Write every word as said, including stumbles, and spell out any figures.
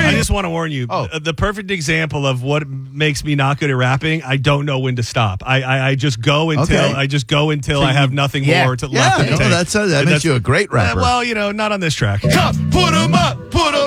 I just want to warn you. Oh. The perfect example of what makes me not good at rapping, I don't know when to stop. I I, I just go until Okay. I just go until So I have you- nothing yeah. more to Yeah, left in the no, tank. that's, uh, that And makes that's- you a great rapper. Well, you know, not on this track. Put 'em up, put 'em